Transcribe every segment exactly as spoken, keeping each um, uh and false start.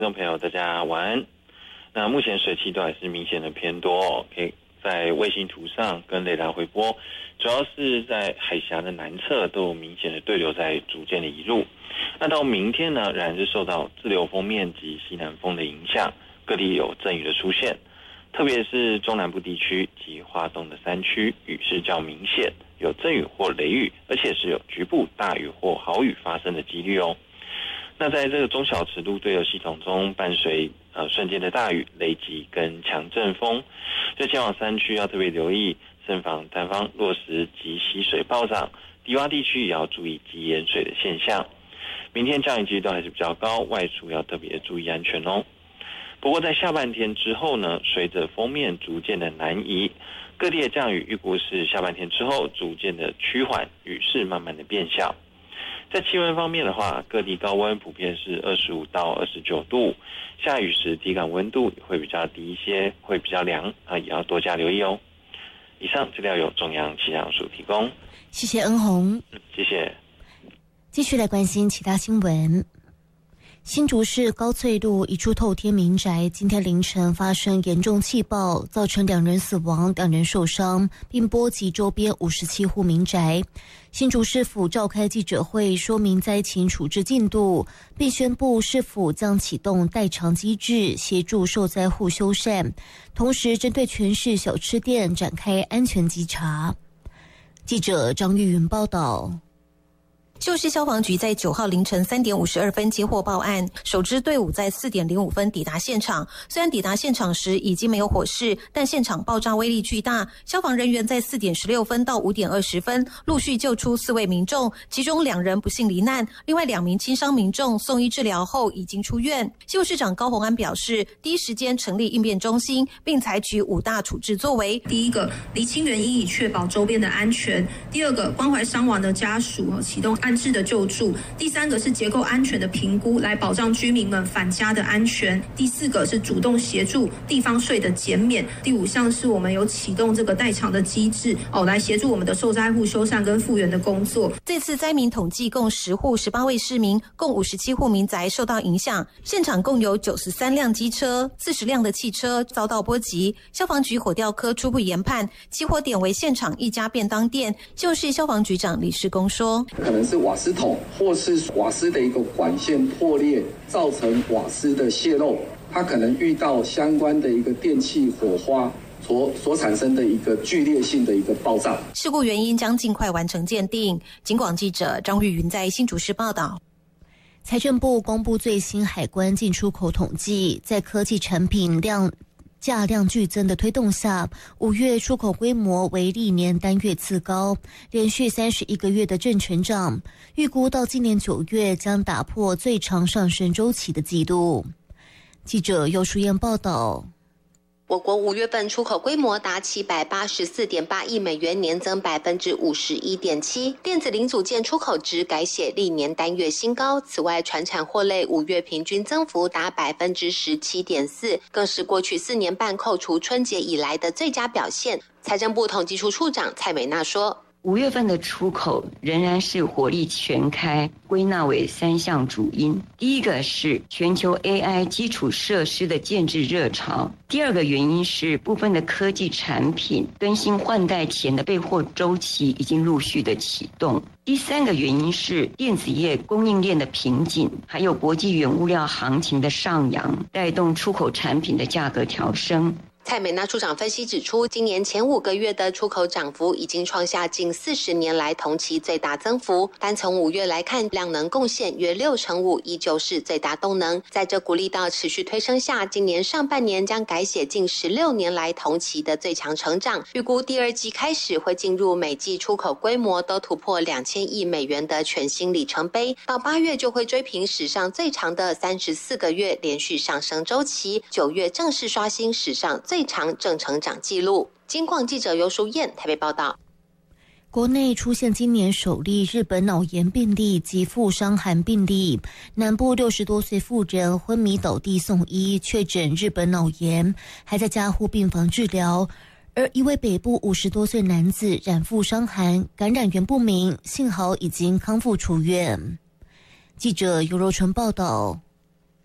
听众朋友大家晚安。那目前水汽都还是明显的偏多哦，可以在卫星图上跟雷达回波，主要是在海峡的南侧都有明显的对流在逐渐的移入。那到明天呢，仍然是受到自流锋面及西南风的影响，各地有阵雨的出现，特别是中南部地区及花东的山区，雨势较明显，有阵雨或雷雨，而且是有局部大雨或豪雨发生的几率哦。那在这个中小尺度对流系统中，伴随呃瞬间的大雨、雷击跟强阵风，就前往山区要特别留意慎防塌方、落石及溪水暴涨，低洼地区也要注意积淹水的现象。明天降雨几率都还是比较高，外出要特别注意安全哦。不过在下半天之后呢，随着锋面逐渐的南移，各地的降雨预估是下半天之后逐渐的趋缓，雨势慢慢的变小。在气温方面的话，各地高温普遍是二十五到二十九度，下雨时体感温度也会比较低一些，会比较凉啊，也要多加留意哦。以上资料由中央气象署提供， 谢谢恩宏， 嗯，谢谢。 继续来关心其他新闻。新竹市高翠路一处透天民宅今天凌晨发生严重气爆，造成两人死亡、两人受伤，并波及周边五十七户民宅。新竹市府召开记者会，说明灾情处置进度，并宣布市府将启动代偿机制，协助受灾户修缮，同时针对全市小吃店展开安全稽查。记者张玉云报道。 旧市消防局在九号凌晨三点五十二分接获报案，首支队伍在四点零五分抵达现场。虽然抵达现场时已经没有火势，但现场爆炸威力巨大。消防人员在四点十六分到五点二十分陆续救出四位民众，其中两人不幸罹难，另外两名轻伤民众送医治疗后已经出院。新竹市长高虹安表示，第一时间成立应变中心，并采取五大处置作为。 第一个，厘清原因以确保周边的安全；第二个，关怀伤亡的家属，启动安置的救助；第三个是结构安全的评估，来保障居民们返家的安全；第四个是主动协助地方税的减免；第五项是我们有启动这个代偿的机制，哦，来协助我们的受灾户修缮跟复原的工作。 这次灾民统计共十户十八位市民，共五十七户民宅受到影响。现场共有九十三辆机车、四十辆的汽车遭到波及。消防局火调科初步研判，起火点为现场一家便当店。就是消防局长李世公说， 可能是瓦斯桶或是瓦斯的一个管线破裂，造成瓦斯的泄漏，它可能遇到相关的一个电气火花所所产生的一个剧烈性的一个爆炸。 事故原因将尽快完成鉴定。警广记者张玉云在新竹市报道。 财政部公布最新海关进出口统计，在科技产品量价量剧增的推动下，五月出口规模为历年单月次高，连续三十一个月的正成长，预估到今年九月将打破最长上升周期的纪录。记者尤淑燕报道。 我国五月份出口规模达七百八十四点八亿美元，年增百分之五十一点七。电子零组件出口值改写历年单月新高。此外，传产货类五月平均增幅达百分之十七点四，更是过去四年半扣除春节以来的最佳表现。财政部统计处处长蔡美娜说， 五月份的出口仍然是火力全开，归纳为三项主因。第一个是全球 A I 基础设施的建制热潮，第二个原因是部分的科技产品更新换代前的备货周期已经陆续的启动，第三个原因是电子业供应链的瓶颈，还有国际原物料行情的上扬，带动出口产品的价格调升。 蔡美娜处长分析指出，今年前五个月的出口涨幅已经创下近四十年来同期最大增幅。单从五月来看，量能贡献约六成五，依旧是最大动能。在这鼓励到持续推升下，今年上半年将改写近十六年来同期的最强成长。预估第二季开始会进入每季出口规模都突破两千亿美元的全新里程碑，到八月就会追平史上最长的三十四个月连续上升周期，九月正式刷新史上最长正成长纪录。金广记者尤淑燕台北报道。 国内出现今年首例日本脑炎病例及腹伤寒病例，南部六十多岁妇人昏迷倒地送医，确诊日本脑炎，还在加护病房治疗。而一位北部五十多岁男子染腹伤寒，感染源不明，幸好已经康复出院。记者尤柔纯报道。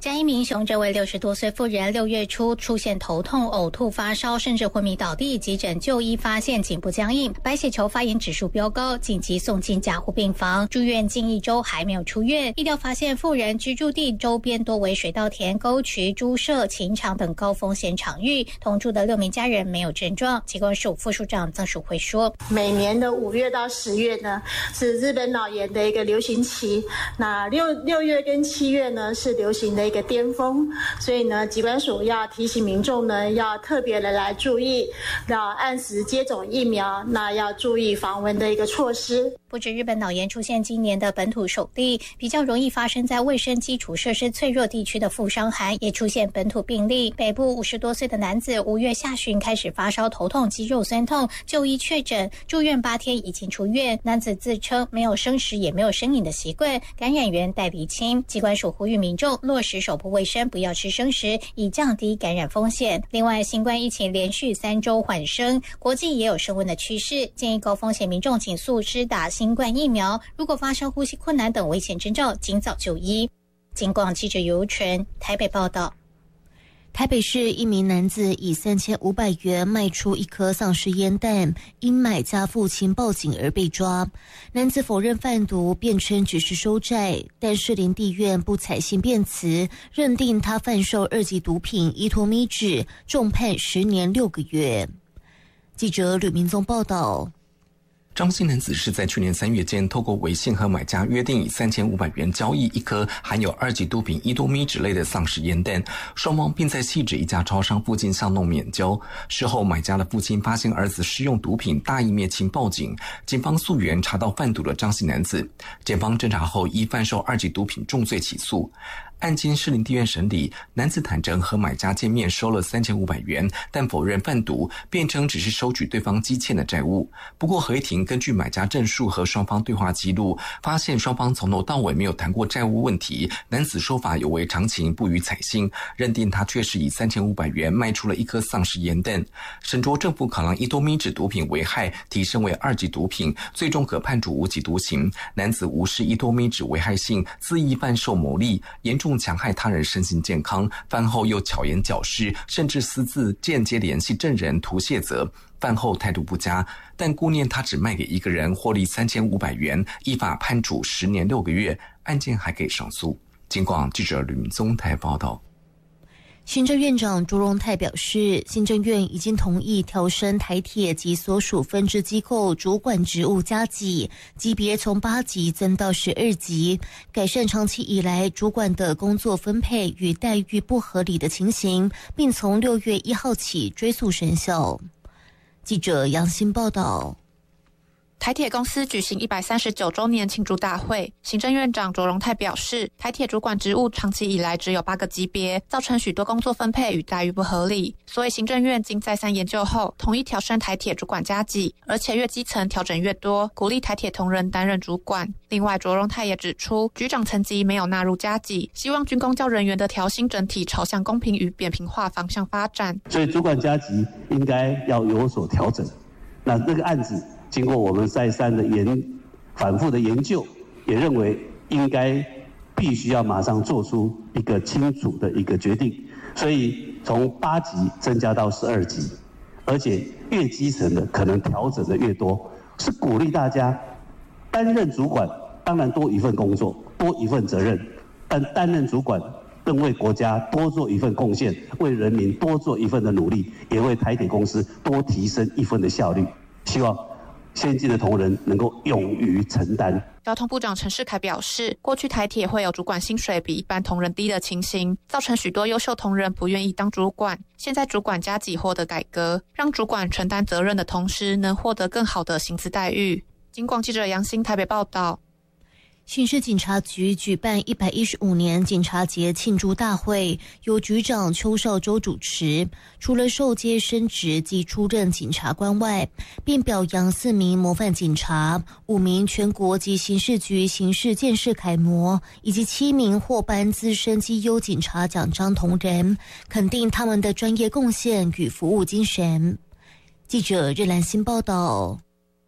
嘉义民雄这位六十多岁妇人六月初出现头痛、呕吐、发烧，甚至昏迷倒地，急诊就医发现颈部僵硬、白血球发炎指数飙高，紧急送进加护病房，住院近一周还没有出院。医疗发现妇人居住地周边多为水稻田、沟渠、猪舍、禽场等高风险场域，同住的六名家人没有症状。疾管署副署长曾淑慧说， 每年的五月到十月呢是日本脑炎的一个流行期，那六六月跟七月呢是流行的一个巅峰，所以呢疾管署要提醒民众呢要特别的来注意，要按时接种疫苗，那要注意防蚊的一个措施。 不止日本脑炎出现今年的本土首例，比较容易发生在卫生基础设施脆弱地区的富商寒也出现本土病例。北部五十多岁的男子五月下旬开始发烧、头痛、肌肉酸痛，就医确诊，住院八天已经出院。男子自称没有生食也没有生饮的习惯，感染源待厘清。疾管署呼吁民众落实手部卫生，不要吃生食，以降低感染风险。另外，新冠疫情连续三周缓升，国际也有升温的趋势，建议高风险民众尽速施打新冠疫苗，如果发生呼吸困难等危险征兆，尽早就医。警广记者尤纯台北报道。 台北市一名男子以三千五百元卖出一颗丧尸烟弹，因买家父亲报警而被抓。男子否认贩毒，辩称只是收债，但士林地院不采信辩词，认定他贩售二级毒品伊托咪酯，重判十年六个月。记者吕明宗报道。 张姓男子是在去年三月间，透过微信和买家约定以三千五百元交易一颗含有二级毒品伊多咪之类的丧尸烟弹，双方并在汐止一家超商附近巷弄免交。事后，买家的父亲发现儿子施用毒品，大义灭亲报警，警方溯源查到贩毒的张姓男子，检方侦查后依贩售二级毒品重罪起诉。案经士林地院审理，男子坦诚和买家见面收了三千五百元，但否认贩毒，辩称只是收取对方积欠的债务。不过合议庭根据买家证述和双方对话记录，发现双方从头到尾没有谈过债务问题，男子说法有违常情，不予采信，认定他确实以三千五百元卖出了一颗丧尸烟弹。审酌政府考量伊多咪酯毒品危害，提升为二级毒品，最终可判处无期徒刑。男子无视伊多咪酯危害性，恣意贩售牟利，严重强害他人身心健康，饭后又巧言矫饰，甚至私自间接联系证人图卸责，饭后态度不佳，但顾念他只卖给一个人，获利三千五百元，依法判处十年六个月，案件还可以上诉。警广记者吕明宗台报道。 行政院长卓荣泰表示，行政院已经同意调升台铁及所属分支机构主管职务加级，级别从八级增到十二级，改善长期以来主管的工作分配与待遇不合理的情形，并从六月一号起追溯生效。记者杨欣报道。 台铁公司举行一百三十九周年庆祝大会，行政院长卓荣泰表示，台铁主管职务长期以来只有八个级别，造成许多工作分配与待遇不合理，所以行政院经再三研究后，同意调升台铁主管加级，而且越基层调整越多，鼓励台铁同仁担任主管。另外，卓荣泰也指出，局长层级没有纳入加级，希望军公教人员的调薪整体朝向公平与扁平化方向发展。 所以主管加级应该要有所调整。那这个案子经过我们再三的研反复的研究，也认为应该必须要马上做出一个清楚的一个决定，所以从八级增加到十二级，而且越基层的可能调整的越多，是鼓励大家担任主管，当然多一份工作，多一份责任，但担任主管更为国家多做一份贡献，为人民多做一份的努力，也为台铁公司多提升一份的效率。希望先进的同仁能够勇于承担。 交通部长陈世凯表示，过去台铁会有主管薪水比一般同仁低的情形，造成许多优秀同仁不愿意当主管。现在主管加级获得改革，让主管承担责任的同时，能获得更好的薪资待遇。警广记者杨欣台北报道。 刑事警察局举办一百一十五年警察节庆祝大会，由局长邱少洲主持。除了授阶升职及出任警察官外，并表扬四名模范警察、五名全国及刑事局刑事建设楷模，以及七名获颁资深绩优警察奖章同仁，肯定他们的专业贡献与服务精神。记者日兰新报道。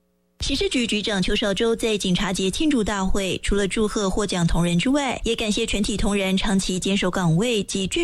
刑事局局长邱少洲在警察节庆祝大会，除了祝贺获奖同仁之外，也感谢全体同仁长期坚守岗位及